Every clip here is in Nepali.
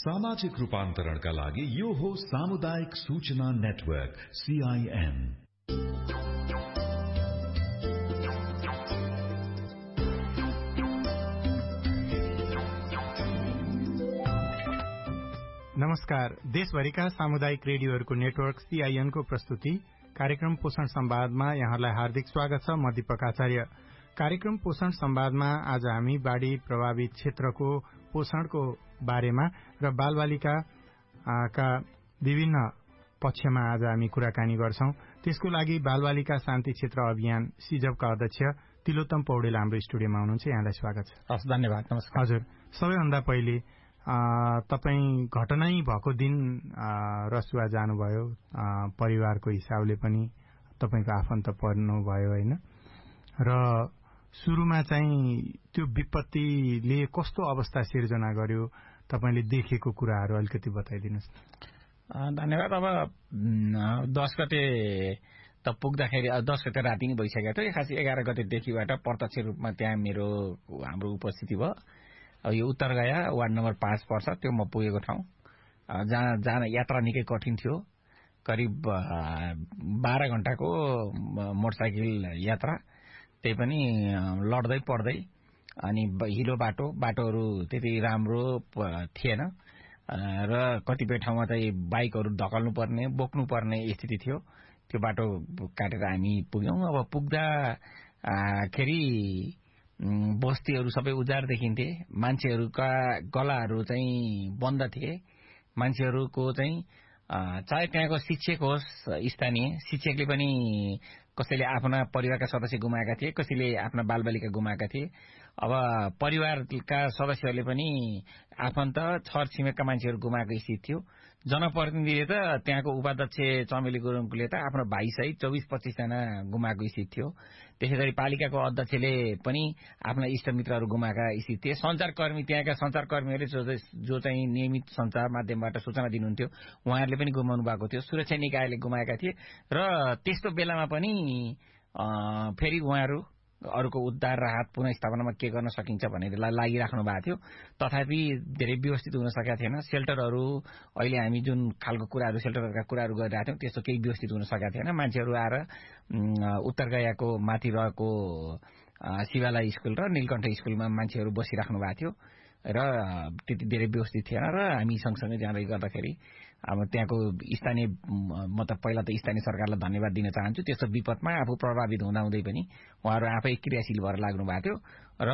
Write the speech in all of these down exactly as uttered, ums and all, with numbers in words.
सामाजिक रूपान्तरणका लागि यो हो सामुदायिक सूचना नेटवर्क सीआईएन। नमस्कार। देशभरिका सामुदायिक रेडियोहरूको नेटवर्क सीआईएन को प्रस्तुति कार्यक्रम पोषण संवादमा यहाँलाई हार्दिक स्वागत छ। म दीपक आचार्य। कार्यक्रम पोषण संवादमा आज हामी बाढ़ी प्रभावित क्षेत्रको पोषणको बारेमा र बालबालिका का विभिन्न पक्षमा आज हामी कुराकानी गर्छौं। त्यसको लागि बालबालिका शान्ति क्षेत्र अभियान सिजबका अध्यक्ष तिलोत्तम पौडेल हाम्रो स्टुडियोमा हुनुहुन्छ। यहाँलाई स्वागत छ। हस्, धन्यवाद। नमस्कार। हजुर, सबैभन्दा पहिले तपाई घटनै भएको दिन रसुवा जानुभयो। परिवारको हिसाबले पनि तपाईको आफन्त पर्नुभयो हैन? र सुरुमा चाहिँ त्यो विपत्तिले कस्तो अवस्था सिर्जना गर्यो, तपाईले देखेको कुराहरू अलिकति बताइदिनुस्। धन्यवाद। अब दस गते त पुग्दाखेरि दस गते राति नै भइसकेको थियो। खासै एघार गतेदेखिबाट प्रत्यक्ष रूपमा त्यहाँ मेरो हाम्रो उपस्थिति भयो। अब यो उत्तर गया वार्ड नम्बर पाँच पर्छ, त्यो म पुगेको ठाउँ। जहाँ जान यात्रा निकै कठिन थियो। करिब बाह्र घण्टाको मोटरसाइकल यात्रा, त्यही पनि लड्दै पड्दै, अनि हिलो बाटो बाटोहरू त्यति राम्रो थिएन र कतिपय ठाउँमा चाहिँ बाइकहरू धकल्नु पर्ने बोक्नु पर्ने स्थिति थियो। त्यो बाटो काटेर हामी पुग्यौं। अब पुग्दाखेरि बस्तीहरू सबै उजाड देखिन्थे। मान्छेहरूका गलाहरू चाहिँ बन्द थिए। मान्छेहरूको चाहिँ चाहे त्यहाँको शिक्षक होस्, स्थानीय शिक्षकले पनि कसैले आफ्ना परिवारका सदस्य गुमाएका थिए, कसैले आफ्ना बालबालिका गुमाएका थिए। अब परिवारका सदस्यहरूले पनि आफन्त छर छिमेकका मान्छेहरू गुमाएको स्थिति थियो। जनप्रतिनिधिले त त्यहाँको उपाध्यक्ष चमेली गुरुङले त आफ्नो भाइ सहित चौबिस पच्चीस जना गुमाएको स्थिति थियो। त्यसै गरी पालिकाको अध्यक्षले पनि आफ्ना इष्टमित्रहरू गुमाएका स्थिति थिए। संचारकर्मी, त्यहाँका संचारकर्मीहरूले जो चाहिँ नियमित संचार माध्यमबाट सूचना दिनुहुन्थ्यो, उहाँहरूले पनि गुमाउनु भएको थियो। सुरक्षा निकायले गुमाएका थिए र त्यस्तो बेलामा पनि फेरि उहाँहरू अरूको उद्धार राहत पुनःस्थापनामा के गर्न सकिन्छ भनेर लागिराख्नु भएको थियो। तथापि धेरै व्यवस्थित हुन सकेका थिएन। सेल्टरहरू अहिले हामी जुन खालको कुराहरू सेल्टरहरूका कुराहरू गरिरहेका थियौँ, त्यस्तो केही व्यवस्थित हुन सकेका थिएन। मान्छेहरू आएर उत्तर गयाको माथि रहेको शिवाला स्कुल र नीलकण्ठ स्कुलमा मान्छेहरू बसिराख्नु भएको थियो र त्यति धेरै व्यवस्थित थिएन। र हामी सँगसँगै जाँदै गर्दाखेरि अब त्यहाँको स्थानीय, म त पहिला त स्थानीय सरकारलाई धन्यवाद दिन चाहन्छु। त्यस्तो विपदमा आफू प्रभावित हुँदाहुँदै पनि उहाँहरू आफै क्रियाशील भएर लाग्नु भएको थियो र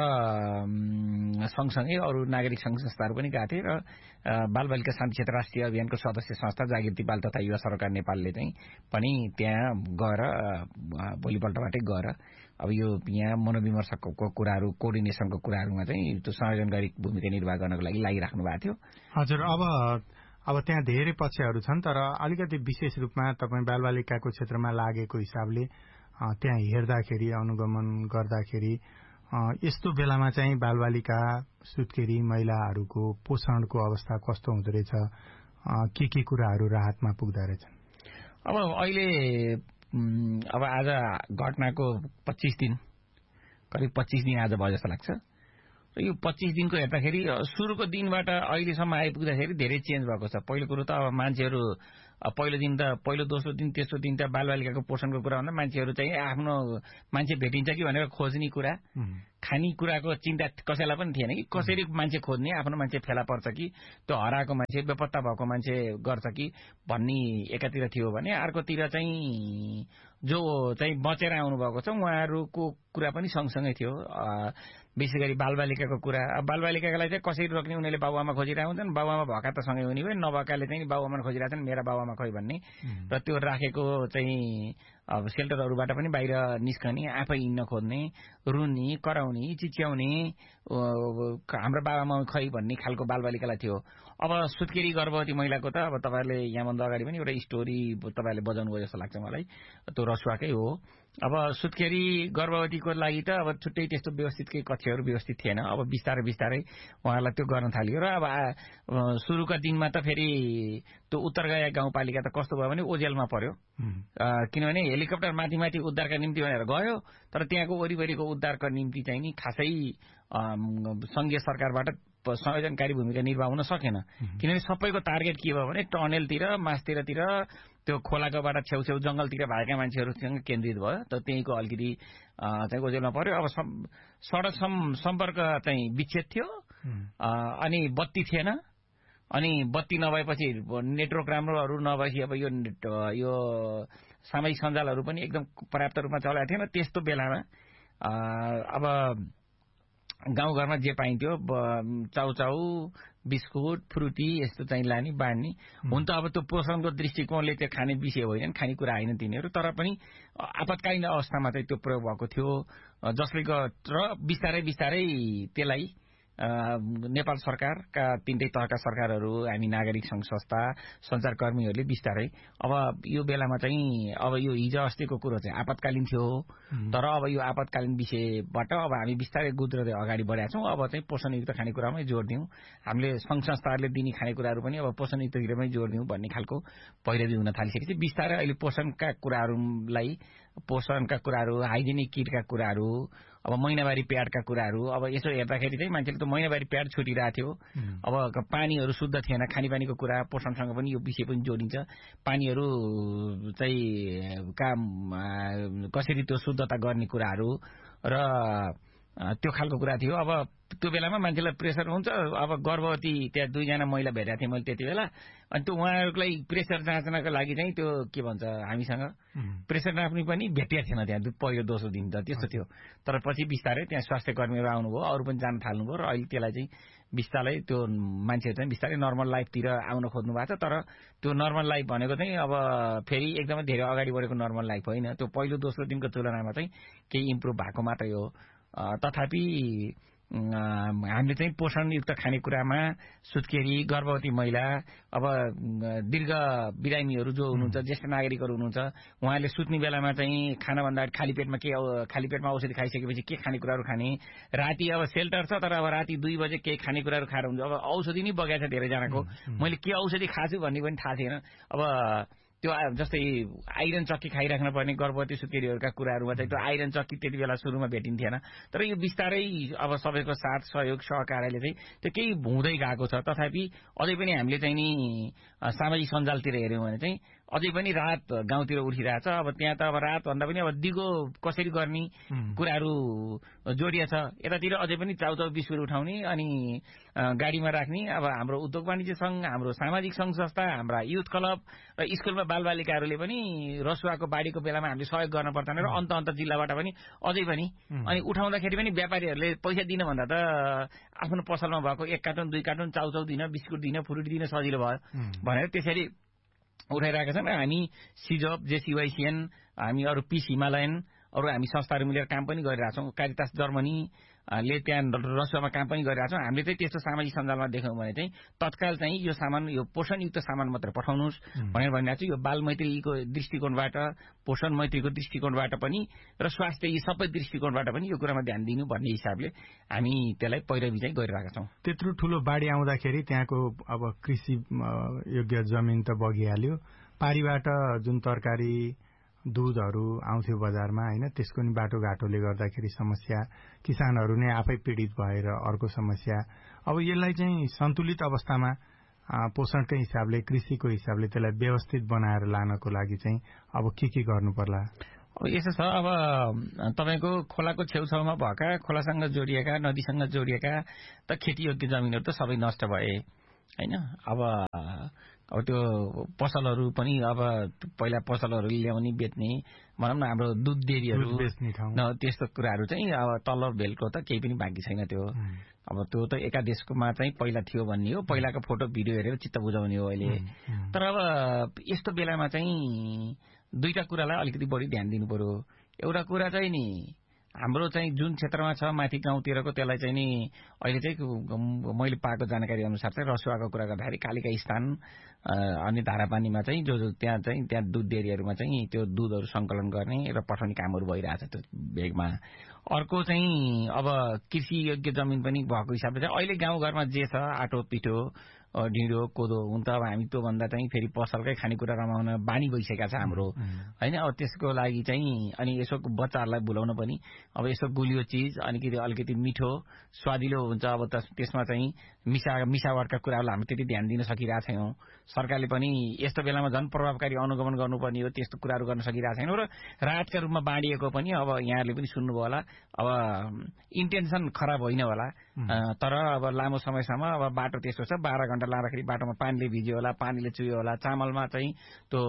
सँगसँगै अरू नागरिक संघ संस्थाहरू पनि गएको थिए। र बालबालिका शान्ति क्षेत्र राष्ट्रिय अभियानको सदस्य संस्था जागृति बाल तथा युवा सरकार नेपालले चाहिँ पनि त्यहाँ गएर भोलिपल्टबाटै गएर अब यो यहाँ मनोविमर्शकको कुराहरू, कोअर्डिनेसनको कुराहरूमा चाहिँ त्यो संयोजनकारी भूमिका निर्वाह गर्नको लागि लागिराख्नु भएको थियो। हजुर, अब अब त्यहाँ धेरै पक्षहरू छन्, तर अलिकति विशेष रूपमा तपाईँ बालबालिकाको क्षेत्रमा लागेको हिसाबले त्यहाँ हेर्दाखेरि, अनुगमन गर्दाखेरि यस्तो बेलामा चाहिँ बालबालिका, सुत्केरी महिलाहरूको पोषणको अवस्था कस्तो हुँदो रहेछ, के के कुराहरू राहतमा पुग्दो रहेछन्? अब अहिले अब आज घटनाको पच्चीस दिन करिब पच्चीस दिन आज भयो जस्तो लाग्छ। र यो पच्चीस दिनको हेर्दाखेरि सुरुको दिनबाट अहिलेसम्म आइपुग्दाखेरि धेरै चेन्ज भएको छ। पहिलो कुरो त अब मान्छेहरू पहिलो दिन त पहिलो दोस्रो दिन तेस्रो दिन त बालबालिकाको पोषणको कुरा भन्दा मान्छेहरू चाहिँ आफ्नो मान्छे भेटिन्छ कि भनेर खोज्ने कुरा, खाने कुराको चिन्ता कसैलाई पनि थिएन कि कसरी मान्छे खोज्ने, आफ्नो मान्छे फेला पर्छ कि त्यो हराएको मान्छे, बेपत्ता भएको मान्छे गर्छ कि भन्ने एकातिर थियो भने अर्कोतिर चाहिँ जो चाहिँ बचेर आउनुभएको छ उहाँहरूको कुरा पनि सँगसँगै थियो। विशेष गरी बालबालिकाको कुरा, बालबालिकालाई चाहिँ कसरी रोक्ने, उनीहरूले बाबुआमा खोजिरहेको हुन्छन्, बाबुआमा भएका त सँगै हुने भयो, नभएकाले चाहिँ बाबुआमा खोजिरहेको छन्, मेरा बाबुआमा खोइ भन्ने। र त्यो राखेको चाहिँ अब सेल्टरहरूबाट पनि बाहिर निस्कने, आफै हिँड्न खोज्ने, रुने, कराउने, चिच्याउने, हाम्रो बाबामा खै भन्ने खालको बालबालिकालाई थियो। अब सुत्केरी गर्भवती महिलाको त अब तपाईँहरूले यहाँभन्दा अगाडि पनि एउटा स्टोरी तपाईँहरूले बजाउनु भयो जस्तो लाग्छ मलाई, त्यो रसुवाकै हो। अब सुत्केरी गर्भवतीको लागि त अब छुट्टै त्यस्तो व्यवस्थित केही कक्षहरू व्यवस्थित थिएन। अब बिस्तारै बिस्तारै उहाँहरूलाई त्यो गर्न थालियो र अब सुरुका दिनमा त फेरि त्यो उत्तर गया गाउँपालिका त कस्तो भयो भने ओजेलमा पर्यो। किनभने हेलिकप्टर माथि माथि उद्धारका निम्ति भनेर गयो, तर त्यहाँको वरिपरिको उद्धारका निम्ति चाहिँ नि खासै संघीय सरकारबाट संयोजनकारी भूमिका निर्वाह हुन सकेन। किनभने सबैको टार्गेट के भयो भने टनेलतिर मासतिरतिर त्यो खोलाकोबाट छेउछेउ जंगलतिर भएका मान्छेहरूसँग केन्द्रित भयो। त त्यहीँको अलिकति चाहिँ गोजेलमा पर्यो। अब सडक सम्पर्क चाहिँ विच्छेद थियो, अनि बत्ती थिएन, अनि बत्ती नभएपछि नेटवर्क राम्रोहरू नभएपछि अब यो यो सामाजिक सञ्जालहरू पनि एकदम पर्याप्त रूपमा चलाएको थिएन। त्यस्तो बेलामा अब गाउँघरमा जे पाइन्थ्यो चाउचाउ बिस्कुट फ्रुटी यस्तो चाहिँ लाने बाँड्ने हुन त अब त्यो पोषणको दृष्टिकोणले त्यो खाने विषय होइन, खानेकुरा होइन तिनीहरू, तर पनि आपतकालीन अवस्थामा चाहिँ त्यो प्रयोग भएको थियो। जसले र बिस्तारै बिस्तारै त्यसलाई नेपाल सरकारका तीनटै तहका सरकारहरू, हामी नागरिक सङ्घ संस्था, सञ्चारकर्मीहरूले बिस्तारै अब यो बेलामा चाहिँ अब यो हिजो अस्तिको कुरो चाहिँ आपतकालीन थियो, तर अब यो आपतकालीन विषयबाट अब हामी बिस्तारै गुज्रदै अगाडि बढेका छौँ। अब चाहिँ पोषणयुक्त खानेकुरामै जोड दिउँ, हामीले सङ्घ संस्थाहरूले दिने खानेकुराहरू पनि अब पोषणयुक्ततिरमै जोड दिउँ भन्ने खालको पैरवी हुन थालिसकेपछि बिस्तारै अहिले पोषणका कुराहरूलाई पोषणका कुराहरू, हाइजेनिक किटका कुराहरू, अब महिनावारी प्याडका कुराहरू, अब यसो हेर्दाखेरि चाहिँ मान्छेले त महिनावारी प्याड छुटिरहेको थियो। अब पानीहरू शुद्ध थिएन, खानेपानीको कुरा पोषणसँग पनि यो विषय पनि जोडिन्छ। पानीहरू चाहिँ काम कसरी त्यो शुद्धता गर्ने कुराहरू र त्यो खालको कुरा थियो। अब त्यो बेलामा मान्छेलाई प्रेसर हुन्छ। अब गर्भवती त्यहाँ दुईजना महिला भेटेको थिएँ मैले त्यति बेला, अनि त्यो उहाँहरूलाई प्रेसर जाँच्नको लागि चाहिँ त्यो के भन्छ हामीसँग प्रेसर नाप्ने पनि भेटिएको थिएन त्यहाँ पहिलो दोस्रो दिन त त्यस्तो थियो। तर पछि बिस्तारै त्यहाँ स्वास्थ्य कर्मीहरू आउनुभयो, अरू पनि जान थाल्नुभयो र अहिले त्यसलाई चाहिँ बिस्तारै त्यो मान्छेहरू चाहिँ बिस्तारै नर्मल लाइफतिर आउन खोज्नु भएको छ। तर त्यो नर्मल लाइफ भनेको चाहिँ अब फेरि एकदमै धेरै अगाडि बढेको नर्मल लाइफ होइन, त्यो पहिलो दोस्रो दिनको तुलनामा चाहिँ केही इम्प्रुभ भएको मात्रै हो। तथापि हामीले चाहिँ पोषणयुक्त खानेकुरामा सुत्केरी गर्भवती महिला, अब दीर्घ बिरामीहरू जो हुनुहुन्छ, ज्येष्ठ नागरिकहरू हुनुहुन्छ, उहाँले सुत्ने बेलामा चाहिँ खानाभन्दा खाली पेटमा के खाली पेटमा औषधि खाइसकेपछि के खानेकुराहरू खाने, राति अब सेल्टर छ तर अब राति दुई बजे केही खानेकुराहरू खाएर हुन्छ। अब औषधि नै बगेको छ धेरैजनाको, मैले के औषधि खाछु भन्ने पनि थाहा थिएन। अब त्यो जस्तै आइरन चक्की खाइराख्न पर्ने गर्भवती सुत्केरीहरूका कुराहरूमा चाहिँ त्यो आइरन चक्की त्यति बेला सुरुमा भेटिन्थेन। तर यो बिस्तारै अब सबैको साथ सहयोग सहकार्यले चाहिँ त्यो केही हुँदै गएको छ। तथापि अझै पनि हामीले चाहिँ नि सामाजिक सञ्जालतिर हेऱ्यौँ भने चाहिँ अझै पनि रात गाउँतिर उठिरहेछ। अब त्यहाँ त अब रातभन्दा पनि अब दिगो कसरी गर्ने कुराहरू जोडिया छ। यतातिर अझै पनि चाउचाउ बिस्कुट उठाउने अनि गाडीमा राख्ने। अब हाम्रो उद्योग वाणिज्य सङ्घ, हाम्रो सामाजिक सङ्घ संस्था, हाम्रा युथ क्लब र स्कुलमा बालबालिकाहरूले पनि रसुवाको बाढीको बेलामा हामीले सहयोग गर्न पर्दैन र अन्त अन्त जिल्लाबाट पनि अझै पनि अनि उठाउँदाखेरि पनि व्यापारीहरूले पैसा दिन भन्दा त आफ्नो पसलमा भएको एक कार्टुन दुई कार्टुन चाउचाउ दिन, बिस्कुट दिन, फ्रुटी दिन सजिलो भयो भनेर त्यसरी उठाइरहेका छन्। हामी सिजप, जेसिवाइसिएन, हामी अरू पिस हिमालयन, अरू हामी संस्थाहरू मिलेर काम पनि गरिरहेछौँ। कारितास जर्मनी ले त्यहाँ रसुवामा काम पनि गरिरहेछौँ। हामीले चाहिँ त्यस्तो सामाजिक सञ्जालमा देख्यौँ भने चाहिँ तत्काल चाहिँ यो सामान, यो पोषणयुक्त सामान मात्रै पठाउनुहोस् भनेर भनिरहेको छु। यो बाल मैत्रीको दृष्टिकोणबाट, पोषण मैत्रीको दृष्टिकोणबाट पनि र स्वास्थ्य यी सबै दृष्टिकोणबाट पनि यो कुरामा ध्यान दिनु भन्ने हिसाबले हामी त्यसलाई पैरवी चाहिँ गरिरहेका छौँ। त्यत्रो ठुलो बाढी आउँदाखेरि त्यहाँको अब कृषि योग्य जमिन त बगिहाल्यो, पारीबाट जुन तरकारी दूधहरू आउँथ्यो बजारमा होइन, त्यसको नि बाटोघाटोले गर्दाखेरि समस्या, किसानहरू नै आफै पीडित भएर अर्को समस्या। अब यसलाई चाहिँ सन्तुलित अवस्थामा पोषणकै हिसाबले, कृषिको हिसाबले त्यसलाई व्यवस्थित बनाएर लानको लागि चाहिँ अब के के गर्नु पर्ला? अब यसो छ, अब तपाईँको खोलाको छेउछाउमा भएका, खोलासँग जोडिएका, नदीसँग जोडिएका त खेतीयोग्य जमिनहरू त सबै नष्ट भए होइन। अब अब त्यो पसलहरू पनि अब पहिला पसलहरू ल्याउने बेच्ने भनौँ न, हाम्रो दुध डेरीहरू त्यस्तो कुराहरू चाहिँ अब तल्लो भेलको त केही पनि बाँकी छैन। त्यो अब त्यो त एकादेशकोमा चाहिँ पहिला थियो भन्ने हो, पहिलाको फोटो भिडियो हेरेर चित्त बुझाउने हो अहिले। तर अब यस्तो बेलामा चाहिँ दुईटा कुरालाई अलिकति बढी ध्यान दिनु पर्यो। एउटा कुरा चाहिँ नि हाम्रो चाहिँ जुन क्षेत्रमा छ माथि गाउँतिरको, त्यसलाई चाहिँ नि अहिले चाहिँ मैले पाएको जानकारी अनुसार चाहिँ रसुवाको कुरा गर्दाखेरि कालिका स्थान अनि धारापानीमा चाहिँ जो जो त्यहाँ चाहिँ त्यहाँ दुध डेरीहरूमा चाहिँ त्यो दुधहरू सङ्कलन गर्ने र पठाउने कामहरू भइरहेछ त्यो भेगमा। अर्को चाहिँ अब कृषि योग्य जमिन पनि भएको हिसाबले चाहिँ अहिले गाउँघरमा जे छ आटो पिठो ढिँडो कोदो हुन त अब हामी त्योभन्दा चाहिँ फेरि पसलकै खानेकुरा रमाउन बानी भइसकेको छ हाम्रो होइन। अब त्यसको लागि चाहिँ अनि यसो बच्चाहरूलाई भुलाउन पनि अब यसो गुलियो चिज अलिकति अलिकति मिठो स्वादिलो हुन्छ। अब त त्यसमा चाहिँ मिसा मिसावटका कुराहरूलाई हामी त्यति ध्यान दिन सकिरहेको छैनौँ। सरकारले पनि यस्तो बेलामा झन् प्रभावकारी अनुगमन गर्नुपर्ने हो, त्यस्तो कुराहरू गर्न सकिरहेको छैनौँ। र राहतका रूपमा बाँडिएको पनि अब यहाँहरूले पनि सुन्नुभयो होला, अब इन्टेन्सन खराब होइन होला, तर अब लामो समयसम्म अब बाटो त्यस्तो छ, बाह्र घण्टा लाँदाखेरि बाटोमा पानीले भिज्यो होला, पानीले चुयो होला, चामलमा चाहिँ त्यो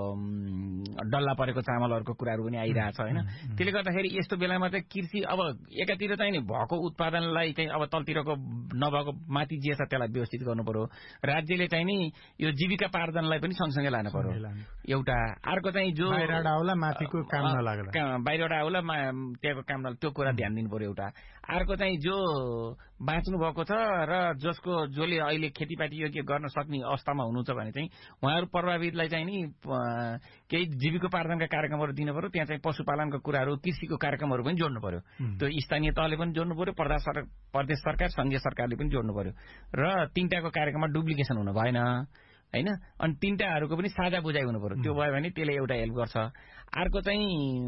डल्ला परेको चामलहरूको कुराहरू पनि आइरहेछ होइन। त्यसले गर्दाखेरि यस्तो बेलामा चाहिँ कृषि अब एकातिर चाहिँ नि भएको उत्पादनलाई चाहिँ अब तलतिरको नभएको माथि जे छ त्यसलाई व्यवस्थित गर्नु पर्यो। राज्यले चाहिँ नि यो जीविका पार्जनलाई पनि सँगसँगै लानु पर्यो एउटा। अर्को चाहिँ जो बाहिरबाट आउला माथिको काम नलाग्ला, बाहिरबाट आउला त्यहाँको काम नलाग्ला, त्यो कुरा ध्यान दिनु पर्यो एउटा। अर्को चाहिँ जो बाँच्नु भएको छ र जसको जसले अहिले खेतीपाती योग्य गर्न सक्ने अवस्थामा हुनुहुन्छ भने चाहिँ उहाँहरू प्रभावितलाई चाहिँ नि केही जीविकोपार्जनका कार्यक्रमहरू दिनु पर्यो। त्यहाँ चाहिँ पशुपालनको कुराहरू, कृषिको कार्यक्रमहरू पनि जोड्नु पर्यो। त्यो स्थानीय तहले पनि जोड्नु पर्यो, प्रदेश प्रदेश सरकार संघीय सरकारले पनि जोड्नु पर्यो। र तीनटाको कार्यक्रममा डुप्लिकेसन हुनु भएन होइन। अनि तीनटाहरूको पनि साझा बुझाइ हुनु पर्यो। त्यो भयो भने त्यसले एउटा हेल्प गर्छ। अर्को चाहिँ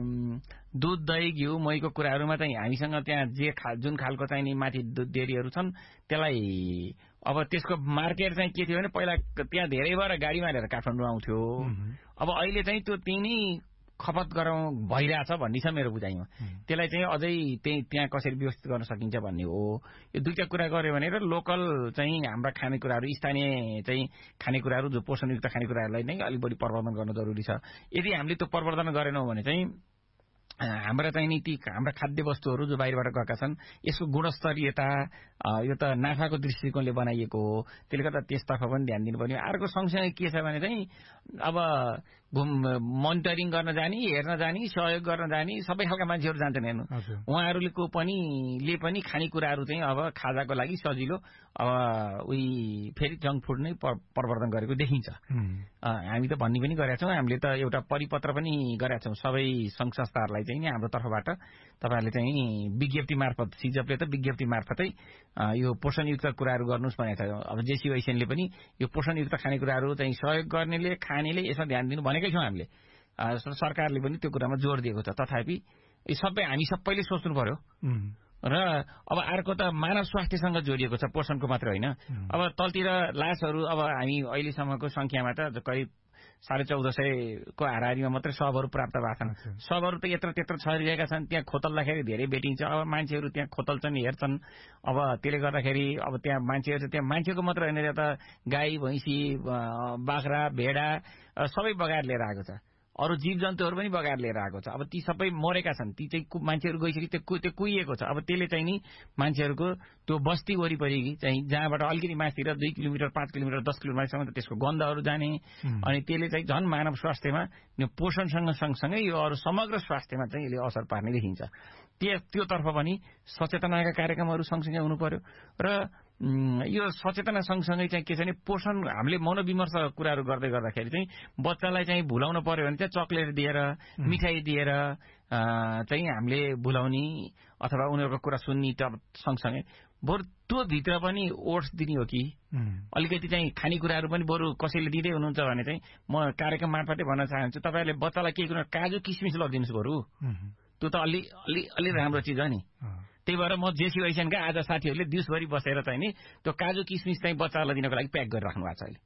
दुध दही घिउ महीको कुराहरूमा चाहिँ हामीसँग त्यहाँ जे खा जुन खालको चाहिँ नि माथि दुध डेरीहरू छन् त्यसलाई अब त्यसको मार्केट चाहिँ के थियो भने पहिला त्यहाँ धेरै भएर गाडीमा लिएर काठमाडौँ आउँथ्यो। अब अहिले चाहिँ त्यो त्यही नै खपत गराउँ भइरहेछ भन्ने छ मेरो बुझाइमा। त्यसलाई चाहिँ अझै त्यही त्यहाँ कसरी व्यवस्थित गर्न सकिन्छ भन्ने हो। यो दुईटा कुरा गऱ्यो भने र लोकल चाहिँ हाम्रा खानेकुराहरू स्थानीय चाहिँ खानेकुराहरू जो पोषणयुक्त खानेकुराहरूलाई नै अलिक बढी प्रवर्धन गर्न जरुरी छ। यदि हामीले त्यो प्रवर्धन गरेनौँ भने चाहिँ हाम्रा चाहिँ नि ती हाम्रा खाद्य वस्तुहरू जो बाहिरबाट गएका छन् यसको गुणस्तरीयता यो त नाफाको दृष्टिकोणले बनाइएको हो। त्यसले गर्दा त्यसतर्फ पनि ध्यान दिनुपर्ने। अर्को सँगसँगै के छ भने चाहिँ अब मोनिटरिङ गर्न जाने, हेर्न जाने, सहयोग गर्न जाने सबै खालका मान्छेहरू जान्छन् हेर्नु। उहाँहरूको पनि ले पनि खानेकुराहरू चाहिँ अब खाजाको लागि सजिलो अब उही फेरि जङ्क फुड नै प्रवर्धन गरेको देखिन्छ। हामी त भन्ने पनि गरेका छौँ, हामीले त एउटा परिपत्र पनि गरेका छौँ सबै सङ्घ संस्थाहरूलाई चाहिँ नि हाम्रो तर्फबाट। तपाईँहरूले चाहिँ विज्ञप्ति मार्फत सिजपले त विज्ञप्ति मार्फतै यो पोषणयुक्त कुराहरू गर्नुहोस् भनेको छ। अब जेसी वैसेनले पनि यो पोषणयुक्त खानेकुराहरू चाहिँ सहयोग गर्नेले खानेले यसमा ध्यान दिनु भनेकै छौँ हामीले। सरकारले पनि त्यो कुरामा जोड दिएको छ। तथापि यो सबै हामी सबैले सोच्नु पर्यो। र अब अर्को त मानव स्वास्थ्यसँग जोडिएको छ, पोषणको मात्र होइन। अब तलतिर लासहरू अब हामी अहिलेसम्मको संख्यामा त करिब साढे चौध सयको हाराहारीमा मात्रै सबहरू प्राप्त भएको छन्। सबहरू त यत्र त्यत्र छरिरहेका छन्। त्यहाँ खोतल्दाखेरि धेरै भेटिन्छ। अब मान्छेहरू त्यहाँ खोतल्छन्, हेर्छन्। अब त्यसले गर्दाखेरि अब त्यहाँ मान्छेहरू त्यहाँ मान्छेको मात्र होइन, त गाई भैँसी बाख्रा भेडा सबै बगाएर लिएर आएको छ। अरू जीव जन्तुहरू पनि बगाएर लिएर आएको छ। अब ती सबै मरेका छन्। ती चाहिँ मान्छेहरू गइसके त्यो त्यो कुहिएको छ। अब त्यसले चाहिँ नि मान्छेहरूको त्यो बस्ती वरिपरि चाहिँ जहाँबाट अलिकति माथितिर दुई किलोमिटर पाँच किलोमिटर दस किलोमिटरसम्म त त्यसको गन्धहरू जाने अनि त्यसले चाहिँ झन् मानव स्वास्थ्यमा यो पोषणसँग सँगसँगै यो अरू समग्र स्वास्थ्यमा चाहिँ यसले असर पार्ने देखिन्छ। त्यो त्योतर्फ पनि सचेतनाका कार्यक्रमहरू सँगसँगै हुनु पर्यो। र यो सचेतना सँगसँगै चाहिँ के छ भने पोषण हामीले मनोविमर्श कुराहरू गर्दै गर्दाखेरि चाहिँ बच्चालाई चाहिँ भुलाउनु पर्यो भने चाहिँ चक्लेट दिएर मिठाई दिएर चाहिँ हामीले भुलाउने अथवा उनीहरूको कुरा सुन्ने सँगसँगै बरु त्यो भित्र पनि ओट्स दिने हो कि अलिकति चाहिँ खानेकुराहरू पनि बरु कसैले दिँदै हुनुहुन्छ भने चाहिँ म कार्यक्रम मार्फतै भन्न चाहन्छु तपाईँहरूले बच्चालाई केही कुरा काजु किसमिस लगिदिनुहोस् बरु। त्यो त अलि अलि अलि राम्रो चिज हो नि। त्यही भएर म जेसी वैसेनका आज साथीहरूले दिउँसभरि बसेर चाहिँ नि त्यो काजु किसमिस चाहिँ बच्चाहरूलाई दिनको लागि प्याक गरेर राख्नु भएको छ अहिले।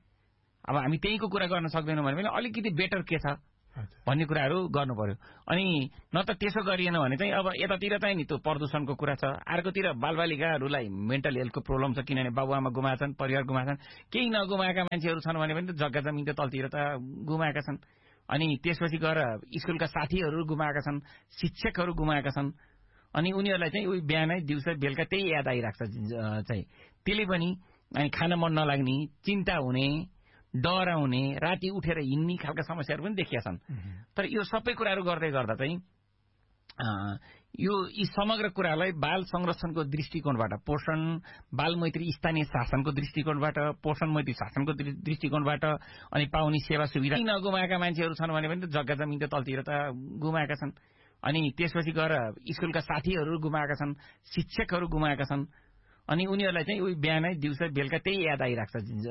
अब हामी त्यहीको कुरा गर्न सक्दैनौँ भने पनि अलिकति बेटर के छ भन्ने कुराहरू गर्नु पर्यो। अनि न त त्यसो गरिएन भने चाहिँ अब यतातिर चाहिँ नि त्यो प्रदूषणको कुरा छ, अर्कोतिर बालबालिकाहरूलाई मेन्टल हेल्थको प्रब्लम छ। किनभने बाबुआमा गुमाएछन्, परिवार गुमाएछन्। केही नगुमाएका मान्छेहरू छन् भने पनि त जग्गा जमिन त तलतिर त गुमाएका छन्। अनि त्यसपछि गएर स्कुलका साथीहरू गुमाएका छन्, शिक्षकहरू गुमाएका छन्। अनि उनीहरूलाई चाहिँ उही बिहानै दिउँसो बेलुका त्यही याद आइरहेको छ चाहिँ। त्यसले पनि अनि खान मन नलाग्ने, चिन्ता हुने, डराउने, राति उठेर हिँड्ने खालका समस्याहरू पनि देखिया छन्। तर यो सबै कुराहरू गर्दै गर्दा चाहिँ यो यी समग्र कुरालाई बाल संरक्षणको दृष्टिकोणबाट, पोषण बाल मैत्री स्थानीय शासनको दृष्टिकोणबाट, पोषण मैत्री शासनको दृष्टिकोणबाट अनि पाउने सेवा सुविधा नगुमाएका मान्छेहरू छन् भने पनि त जग्गा जमिन त तलतिर त गुमाएका छन्। अनि त्यसपछि गएर स्कुलका साथीहरू गुमाएका छन्, शिक्षकहरू गुमाएका छन्। अनि उनीहरूलाई चाहिँ बिहानै दिउँसो बेलुका त्यही याद आइरहेको छ